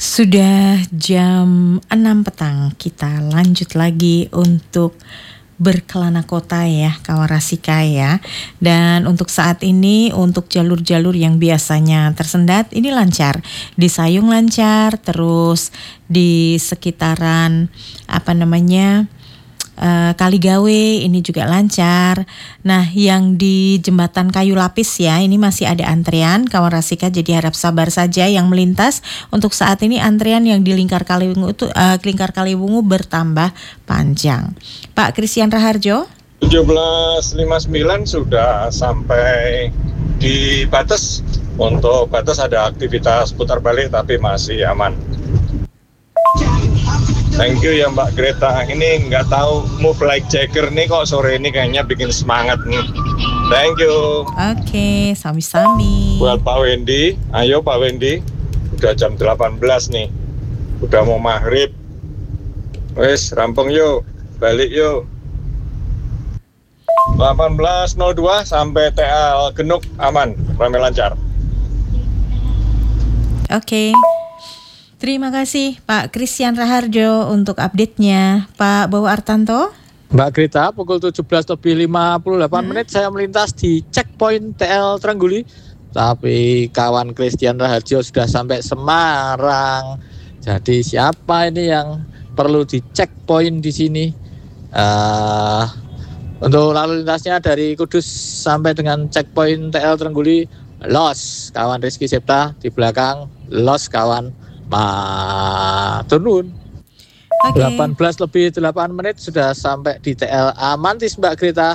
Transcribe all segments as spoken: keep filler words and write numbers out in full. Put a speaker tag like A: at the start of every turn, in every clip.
A: Sudah jam enam petang, kita lanjut lagi untuk berkelana kota ya, kawan Rasika ya. Dan untuk saat ini, untuk jalur-jalur yang biasanya tersendat, ini lancar. Di Sayung lancar, terus di sekitaran apa namanya, Uh, Kaligawe ini juga lancar. Nah, yang di Jembatan Kayu Lapis ya, ini masih ada antrean kawan Rasika, jadi harap sabar saja yang melintas. Untuk saat ini antrean yang di Lingkar Kaliwungu itu uh, Lingkar Kaliwungu bertambah panjang. Pak Christian Raharjo,
B: tujuh belas lima puluh sembilan sudah sampai di batas. Untuk batas ada aktivitas putar balik tapi masih aman. Thank you ya Mbak Greta. Ini nggak tahu move like Jagger nih kok sore ini kayaknya bikin semangat nih. Thank you.
A: Oke, sami-sami.
B: Buat Pak Wendy, ayo Pak Wendy. Udah jam delapan belas nih. Udah mau maghrib. Wes, rampung yuk. Balik yuk. delapan belas nol dua sampai T L Genuk aman, ramai lancar.
A: Oke. Terima kasih Pak Christian Raharjo untuk update-nya. Pak Bawa Artanto.
C: Mbak Greta, pukul tujuh belas lebih lima puluh delapan hmm. menit saya melintas di checkpoint T L Trengguli. Tapi kawan Christian Raharjo sudah sampai Semarang. Jadi siapa ini yang perlu di checkpoint di sini? Uh, untuk lalu lintasnya dari Kudus sampai dengan checkpoint T L Trengguli, los kawan Rizky Septa, di belakang los kawan Maturun. Okay. delapan belas lebih delapan menit sudah sampai di T L Amantis Mbak Greta.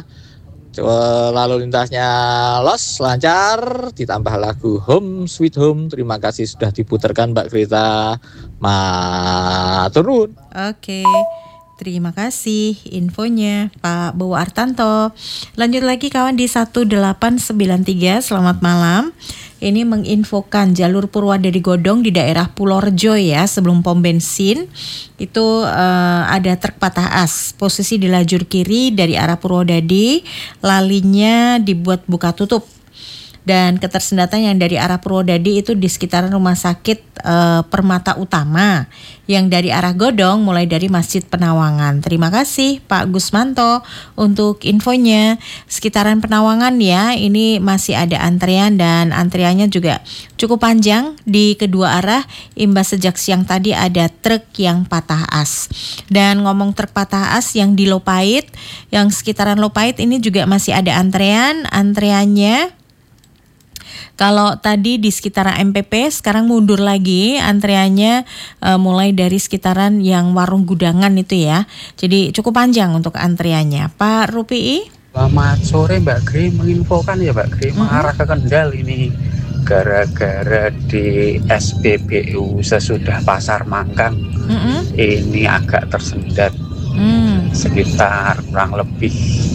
C: Lalu lintasnya los lancar, ditambah lagu Home Sweet Home. Terima kasih sudah diputarkan Mbak Greta. Maturun.
A: Oke. Okay. Terima kasih infonya Pak Bowo Artanto. Lanjut lagi kawan di satu delapan sembilan tiga, selamat malam. Ini menginfokan jalur Purwadadi Godong di daerah Purworejo ya, sebelum pom bensin. Itu uh, ada truk patah as, posisi di lajur kiri dari arah Purwodadi, lalinya dibuat buka tutup. Dan ketersendatan yang dari arah Purwodadi itu di sekitaran rumah sakit e, Permata Utama. Yang dari arah Godong mulai dari Masjid Penawangan. Terima kasih Pak Gusmanto untuk infonya. Sekitaran Penawangan ya, ini masih ada antrean dan antreannya juga cukup panjang di kedua arah. Imbas sejak siang tadi ada truk yang patah as. Dan ngomong truk patah as yang di Lopait, yang sekitaran Lopait ini juga masih ada antrean. Antreannya kalau tadi di sekitaran M P P, sekarang mundur lagi antreannya e, mulai dari sekitaran yang warung gudangan itu ya. Jadi cukup panjang untuk antreannya. Pak Rupi.
D: Selamat sore Mbak Gri, menginfokan ya Mbak Gri, mm-hmm. mengarah ke Kendal ini. Gara-gara di S P B U sesudah Pasar Mangkang, mm-hmm. ini agak tersendat. Mm. Sekitar kurang lebih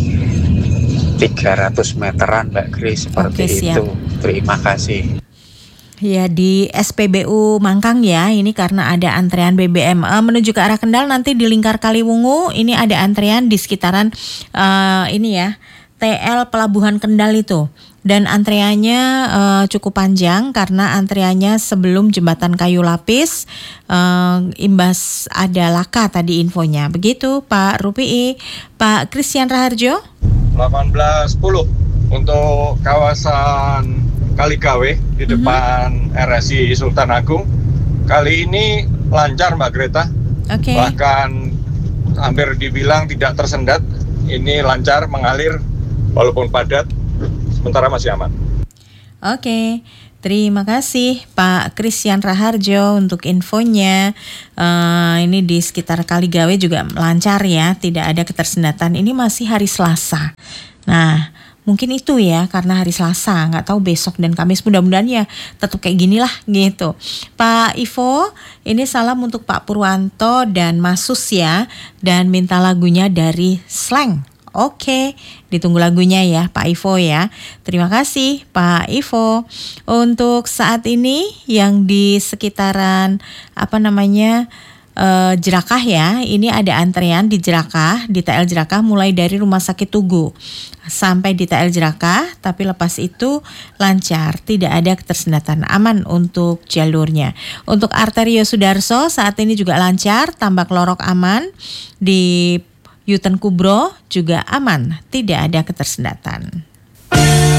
D: tiga ratus meteran Mbak Gri, seperti Oke, itu. Terima kasih.
A: Ya, di S P B U Mangkang ya, ini karena ada antrean B B M. Uh, menuju ke arah Kendal nanti di Lingkar Kaliwungu, ini ada antrean di sekitaran uh, ini ya, T L Pelabuhan Kendal itu. Dan antreannya uh, cukup panjang karena antreannya sebelum Jembatan Kayu Lapis, uh, imbas ada laka tadi infonya. Begitu Pak Rupi. Pak Christian Raharjo.
B: delapan belas sepuluh untuk kawasan Kaligawe di depan mm-hmm. R S I Sultan Agung. Kali ini lancar Mbak Greta. Okay. Bahkan hampir dibilang tidak tersendat. Ini lancar mengalir walaupun padat. Sementara masih aman.
A: Oke. Okay. Terima kasih Pak Christian Raharjo untuk infonya. Uh, ini di sekitar Kaligawe juga lancar ya, tidak ada ketersendatan. Ini masih hari Selasa. Nah, mungkin itu ya karena hari Selasa, nggak tahu besok dan Kamis, mudah-mudahan ya tetap kayak gini lah gitu. Pak Ivo, ini salam untuk Pak Purwanto dan Mas Sus ya, dan minta lagunya dari Slang. Oke, ditunggu lagunya ya Pak Ivo ya. Terima kasih Pak Ivo. Untuk saat ini yang di sekitaran apa namanya uh, Jerakah ya. Ini ada antrean di Jerakah, di T L Jerakah mulai dari Rumah Sakit Tugu sampai di T L Jerakah, tapi lepas itu lancar, tidak ada ketersendatan, aman untuk jalurnya. Untuk Arterio Sudarso saat ini juga lancar, Tambak Lorok aman, di Yuten Kubro juga aman, tidak ada ketersendatan.